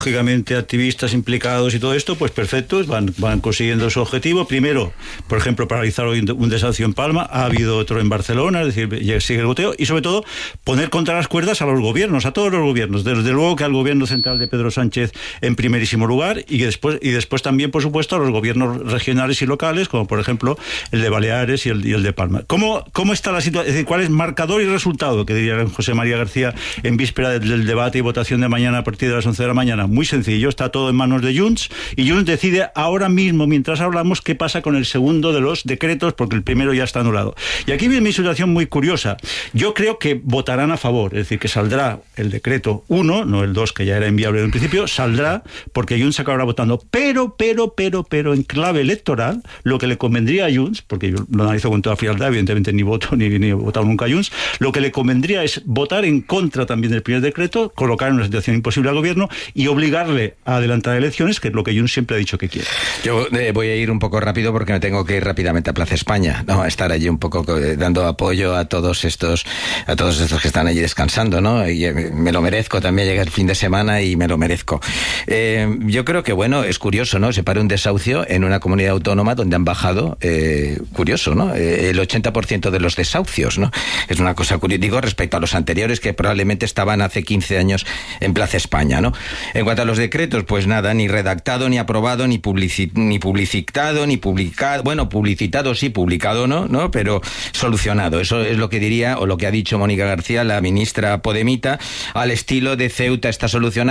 lógicamente activistas implicados y todo esto, pues perfecto, van consiguiendo su objetivo. Primero, por ejemplo, paralizar hoy un desahucio en Palma, ha habido otro en Barcelona, es decir, sigue el goteo, y sobre todo poner contra las cuerdas a los gobiernos, a todos los gobiernos, desde luego que al gobierno central de Pedro Sánchez en primerísimo lugar, y después también, por supuesto, a los gobiernos regionales y locales, como por ejemplo el de Baleares y el de Palma. ¿Cómo está la situación? Es decir, ¿cuál es marcador y resultado? Que diría José María García en víspera del debate y votación de mañana a partir de las 11 de la mañana. Muy sencillo, está todo en manos de Junts, y Junts decide ahora mismo, mientras hablamos, qué pasa con el segundo de los decretos, porque el primero ya está anulado. Y aquí viene mi situación muy curiosa. Yo creo que votarán a favor, es decir, que saldrá el decreto 1, no el 2, que ya era inviable en principio, saldrá porque Junts acabará votando. Pero, en clave electoral, lo que le convendría a Junts, porque yo lo analizo con toda frialdad, evidentemente ni voto ni he votado nunca a Junts, lo que le convendría es votar en contra también del primer decreto, colocar en una situación imposible al gobierno y obligarle a adelantar elecciones, que es lo que Junts siempre ha dicho que quiere. Yo voy a ir un poco rápido porque me tengo que ir rápidamente a Plaza España, ¿no? A estar allí un poco dando apoyo a todos estos que están allí descansando, ¿no? Y me lo merezco, también llega el fin de semana y me lo merezco. Yo creo que, bueno, es curioso, ¿no? Se para un desahucio en una comunidad autónoma donde han bajado, curioso, ¿no? El 80% de los desahucios, ¿no? Es una cosa curiosa, digo, respecto a los anteriores que probablemente estaban hace 15 años en Plaza España, ¿no? En cuanto a los decretos, pues nada, ni redactado, ni aprobado, ni publicitado, ni publicado, bueno, publicitado sí, publicado no, pero solucionado. Eso es lo que diría, o lo que ha dicho Mónica García, la ministra podemita, al estilo de Ceuta está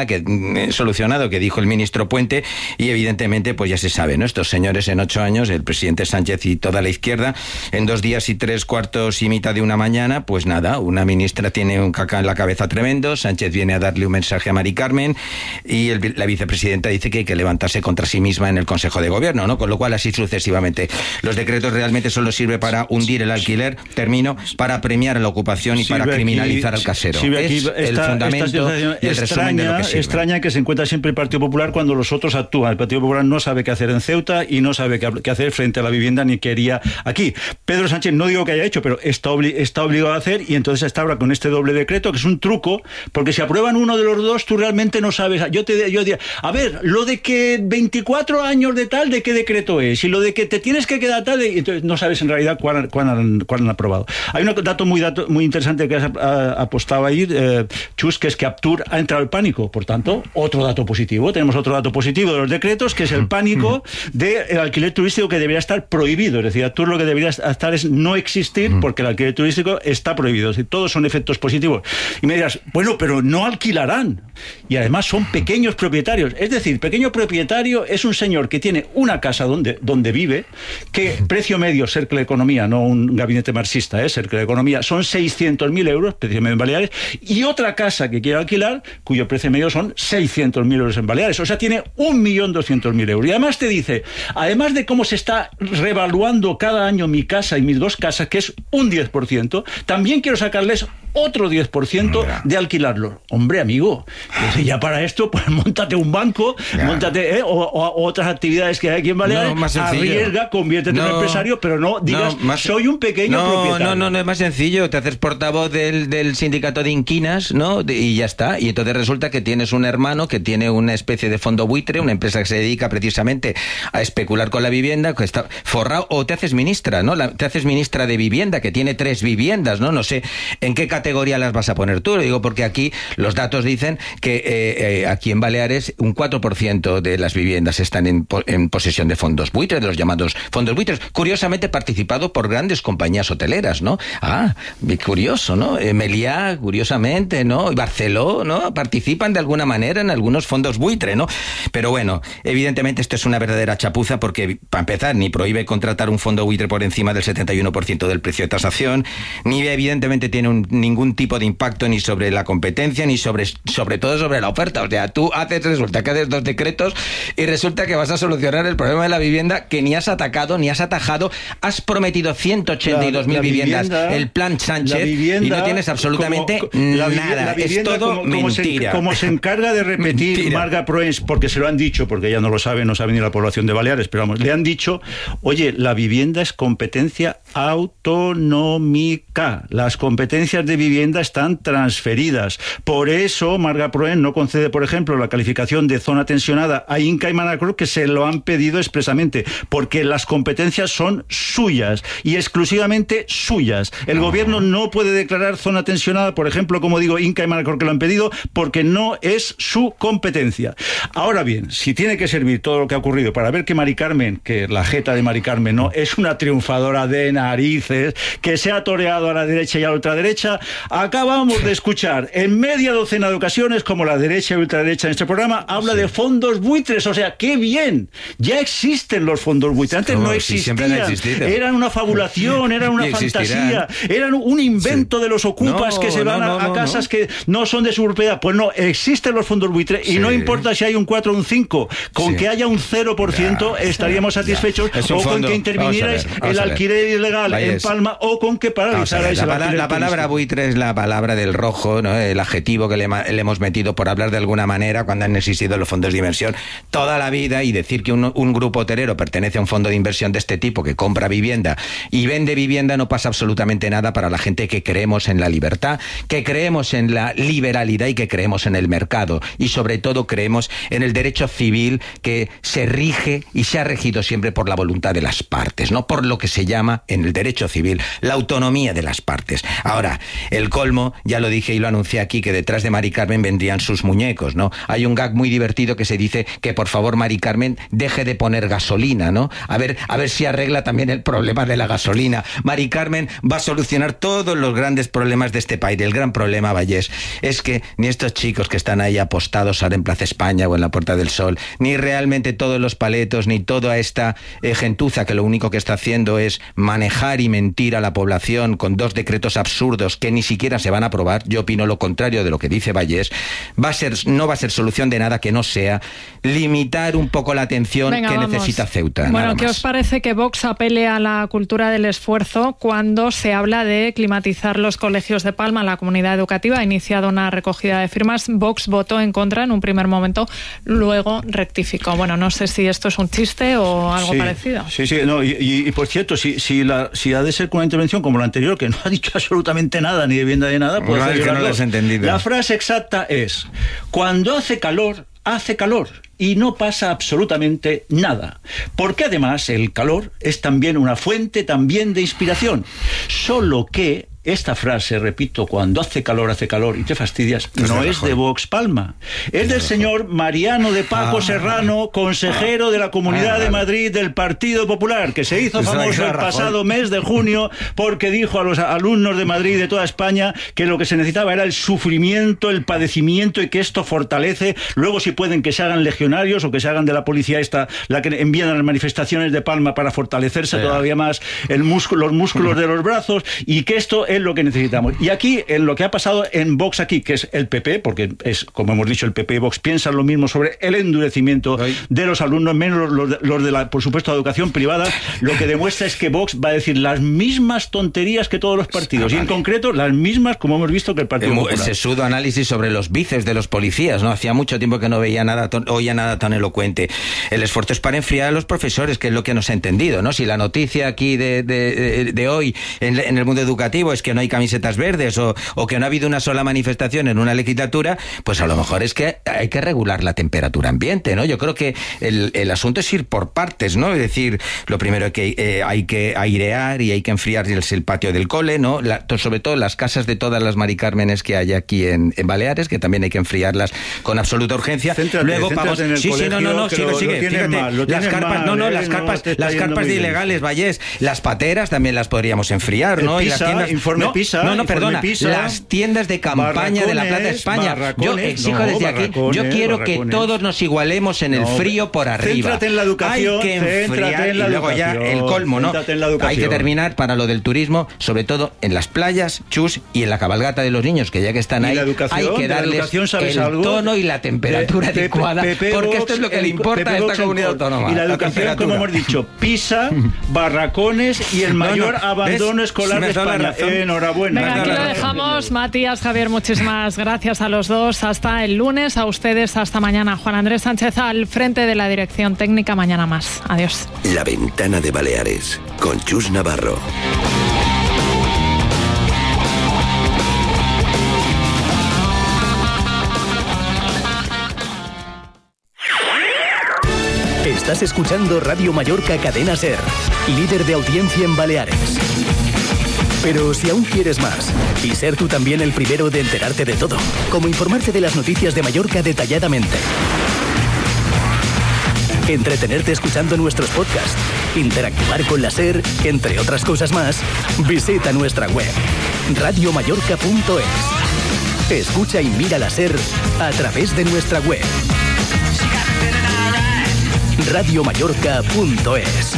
solucionado, que dijo el ministro Puente, y evidentemente pues ya se sabe, ¿no? Estos señores en 8 años, el presidente Sánchez y toda la izquierda, en 2 días y 3/4 y mitad de una mañana, pues nada, una ministra tiene un caca en la cabeza tremendo, Sánchez viene a darle un mensaje a Mari Carmen, y la vicepresidenta dice que hay que levantarse contra sí misma en el Consejo de Gobierno, ¿no? Con lo cual así sucesivamente. Los decretos realmente solo sirven para hundir el alquiler, para premiar la ocupación y para criminalizar al casero. Es el fundamento y el resumen de lo que sirve. Extraña que se encuentra siempre el Partido Popular cuando los otros actúan. El Partido Popular no sabe qué hacer en Ceuta y no sabe qué hacer frente a la vivienda ni qué haría aquí. Pedro Sánchez no digo que haya hecho, pero está obligado a hacer, y entonces está ahora con este doble decreto, que es un truco, porque si aprueban uno de los dos, tú realmente no sabes. Yo diría, a ver, lo de que 24 años de tal, ¿de qué decreto es? Y lo de que te tienes que quedar tal, entonces no sabes en realidad cuál han aprobado. Hay un dato muy interesante que has apostado ahí, Chus, que es que Aptur ha entrado el pánico. Por tanto, otro dato positivo. Tenemos otro dato positivo de los decretos, que es el pánico del alquiler turístico, que debería estar prohibido. Es decir, Aptur lo que debería estar es no existir, porque el alquiler turístico está prohibido. Es decir, todos son efectos positivos. Y me dirás, bueno, pero no alquilarán. Y además son pequeños propietarios. Es decir, pequeño propietario es un señor que tiene una casa donde vive, que precio medio, Cercle Economía, no un gabinete marxista, Cercle Economía, son 600.000 euros, precio medio en Baleares, y otra casa que quiere alquilar, cuyo precio medio son 600.000 euros en Baleares. O sea, tiene 1.200.000 euros. Y además te dice, además de cómo se está revaluando cada año mi casa y mis 2 casas, que es un 10%, también quiero sacarles otro 10% de alquilarlo. Hombre, amigo, pues ya para esto, pues móntate un banco, móntate o otras actividades que hay aquí en Baleares, arriesga, conviértete en empresario, pero no digas, soy un pequeño propietario. No, es más sencillo, te haces portavoz del sindicato de inquinas, ¿no? Y ya está. Y entonces resulta que tienes un hermano que tiene una especie de fondo buitre, una empresa que se dedica precisamente a especular con la vivienda, que está forrado, o te haces ministra, ¿no? Te haces ministra de vivienda, que tiene 3 viviendas, ¿no? No sé en qué categoría las vas a poner tú, lo digo porque aquí los datos dicen que aquí en Baleares un 4% de las viviendas están en posesión de fondos buitres, de los llamados fondos buitres, curiosamente participado por grandes compañías hoteleras, ¿no? Curioso, ¿no? Meliá, curiosamente, ¿no? Barceló, ¿no? Participan de alguna manera en algunos fondos buitre, ¿no? Pero bueno, evidentemente esto es una verdadera chapuza porque, para empezar, ni prohíbe contratar un fondo buitre por encima del 71% del precio de tasación, ni evidentemente tiene ningún tipo de impacto ni sobre la competencia, ni sobre todo sobre la oferta. O sea, tú resulta que haces 2 decretos y resulta que vas a solucionar el problema de la vivienda que ni has atacado, ni has atajado. Has prometido 182.000 viviendas, el plan Sánchez, y no tienes absolutamente nada. Es todo mentira. Como se encarga de repetir Marga Proens, porque se lo han dicho, porque ella no lo sabe, no sabe ni la población de Baleares, pero vamos, le han dicho, oye, la vivienda es competencia autonómica. Las competencias de vivienda están transferidas. Por eso Margaproen no concede, por ejemplo, la calificación de zona tensionada a Inca y Manacor, que se lo han pedido expresamente, porque las competencias son suyas y exclusivamente suyas. El gobierno no puede declarar zona tensionada, por ejemplo, como digo, Inca y Manacor, que lo han pedido, porque no es su competencia. Ahora bien, si tiene que servir todo lo que ha ocurrido para ver que Mari Carmen, que la jeta de Mari Carmen no es una triunfadora de narices, que se ha toreado a la derecha y a la ultraderecha, acabamos de escuchar en media docena de ocasiones como la derecha y ultraderecha en este programa habla de fondos buitres. O sea, ¡qué bien! Ya existen los fondos buitres. Antes no existían. Eran una fabulación, eran una fantasía, eran un invento de los ocupas que se van a casas que no son de su propiedad. Pues no, existen los fondos buitres y no importa si hay un 4 o un 5, con que haya un 0% estaríamos satisfechos, o con que intervinierais el alquiler ilegal en Palma, o con que paralizarais el alquiler. La palabra buitre es la palabra del rojo, ¿no? El adjetivo que le hemos metido por hablar de alguna manera cuando han existido los fondos de inversión toda la vida, y decir que un grupo hotelero pertenece a un fondo de inversión de este tipo que compra vivienda y vende vivienda, no pasa absolutamente nada para la gente que creemos en la libertad, que creemos en la liberalidad y que creemos en el mercado, y sobre todo creemos en el derecho civil, que se rige y se ha regido siempre por la voluntad de las partes, no por lo que se llama en el derecho civil la autonomía de las partes. Ahora, el colmo, ya lo dije y lo anuncié aquí, que detrás de Mari Carmen vendrían sus muñecos, ¿no? Hay un gag muy divertido que se dice que por favor Mari Carmen deje de poner gasolina, ¿no? A ver si arregla también el problema de la gasolina. Mari Carmen va a solucionar todos los grandes problemas de este país. El gran problema, Vallés, es que ni estos chicos que están ahí apostados ahora en Plaza España o en la Puerta del Sol, ni realmente todos los paletos, ni toda esta gentuza que lo único que está haciendo es manejar y mentir a la población con 2 decretos absurdos que ni siquiera se van a aprobar. Yo opino lo contrario de lo que dice Vallés. No va a ser solución de nada que no sea limitar un poco la atención necesita Ceuta. Bueno, ¿qué os parece que Vox apele a la cultura del esfuerzo cuando se habla de climatizar los colegios de Palma? La comunidad educativa ha iniciado una recogida de firmas. Vox votó en contra en un primer momento, luego rectificó. Bueno, no sé si esto es un chiste o algo parecido. Sí, no, y por cierto, si ha de ser con una intervención como la anterior, que no ha dicho absolutamente nada, ni de vivienda de nada, pues es que no lo has entendido. La frase exacta es: cuando hace calor y no pasa absolutamente nada, porque además el calor es también una fuente también de inspiración, solo que esta frase, repito, cuando hace calor y te fastidias, no es de Vox Palma, es del señor Mariano de Paco Serrano, consejero de la Comunidad de Madrid del Partido Popular, que se hizo famoso el pasado mes de junio porque dijo a los alumnos de Madrid y de toda España que lo que se necesitaba era el sufrimiento, el padecimiento, y que esto fortalece. Luego, si pueden, que se hagan legionarios o que se hagan de la policía la que envían a las manifestaciones de Palma para fortalecerse todavía más los músculos de los brazos, y que esto es lo que necesitamos. Y aquí, en lo que ha pasado en Vox aquí, que es el PP, porque es, como hemos dicho, el PP y Vox piensan lo mismo sobre el endurecimiento de los alumnos, menos los de la, por supuesto, educación privada, lo que demuestra es que Vox va a decir las mismas tonterías que todos los partidos, y en concreto las mismas, como hemos visto, que el Partido Popular. Ese pseudo análisis sobre los bíceps de los policías, ¿no? Hacía mucho tiempo que no oía nada tan elocuente. El esfuerzo es para enfriar a los profesores, que es lo que nos ha entendido, ¿no? Si la noticia aquí de hoy en el mundo educativo es que no hay camisetas verdes o que no ha habido una sola manifestación en una legislatura, pues a lo mejor es que hay que regular la temperatura ambiente, ¿no? Yo creo que el asunto es ir por partes, ¿no? Es decir, lo primero que hay que airear y hay que enfriar el patio del cole, ¿no? Sobre todo las casas de todas las Mari Cármenes que hay aquí en Baleares, que también hay que enfriarlas con absoluta urgencia. Luego vamos en el sigue. Fíjate, las carpas de ilegales, Vallés, las pateras también las podríamos enfriar, ¿no? PISA, y las tiendas, informe PISA, las tiendas de campaña de la Plaza de España. Yo exijo desde aquí, yo quiero que todos nos igualemos en el frío por arriba. Céntrate en la educación, hay que enfriar, y luego ya el colmo, ¿no? Hay que terminar para lo del turismo, sobre todo en las playas, Chus, y en la cabalgata de los niños, que ya que están ahí, hay que darles el tono y la temperatura adecuada, porque esto es lo que le importa a esta comunidad autónoma. Y la educación, como hemos dicho, PISA, barracones y el mayor abandono escolar de España. Enhorabuena. Venga, aquí lo dejamos. Matías, Javier, muchísimas gracias a los dos. Hasta el lunes. A ustedes hasta mañana. Juan Andrés Sánchez al frente de la dirección técnica. Mañana más. Adiós. La Ventana de Baleares con Chus Navarro. Estás escuchando Radio Mallorca Cadena SER, líder de audiencia en Baleares. Pero si aún quieres más, y ser tú también el primero de enterarte de todo, como informarte de las noticias de Mallorca detalladamente, entretenerte escuchando nuestros podcasts, interactuar con la SER, entre otras cosas más, visita nuestra web, radiomallorca.es. Escucha y mira la SER a través de nuestra web, radiomallorca.es.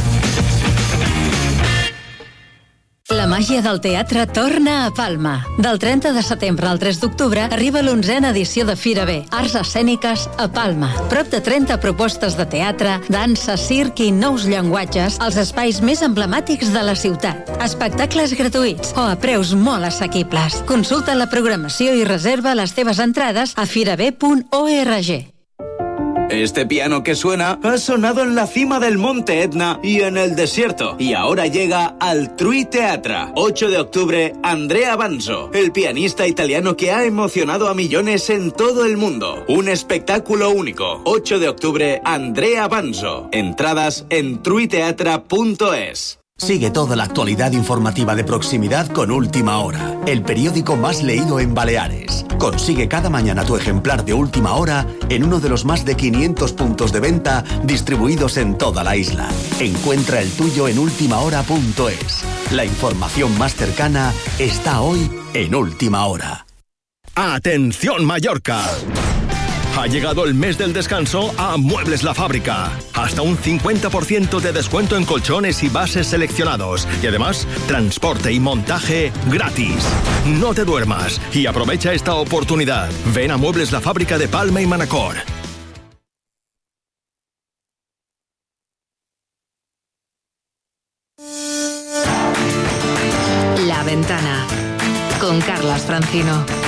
La màgia del teatre torna a Palma. Del 30 de setembre al 3 d'octubre arriba l'11a edició de Fira B, Arts Escèniques a Palma. Prop de 30 propostes de teatre, dansa, circ i nous llenguatges als espais més emblemàtics de la ciutat. Espectacles gratuïts o a preus molt assequibles. Consulta la programació i reserva les teves entrades a firab.org. Este piano que suena ha sonado en la cima del Monte Etna y en el desierto. Y ahora llega al Trui Teatra. 8 de octubre, Andrea Banzo, el pianista italiano que ha emocionado a millones en todo el mundo. Un espectáculo único. 8 de octubre, Andrea Banzo. Entradas en truiteatra.es. Sigue toda la actualidad informativa de proximidad con Última Hora, el periódico más leído en Baleares. Consigue cada mañana tu ejemplar de Última Hora en uno de los más de 500 puntos de venta distribuidos en toda la isla. Encuentra el tuyo en ultimahora.es. La información más cercana está hoy en Última Hora. ¡Atención Mallorca! Ha llegado el mes del descanso a Muebles La Fábrica. Hasta un 50% de descuento en colchones y bases seleccionados. Y además, transporte y montaje gratis. No te duermas y aprovecha esta oportunidad. Ven a Muebles La Fábrica de Palma y Manacor. La Ventana con Carlas Francino.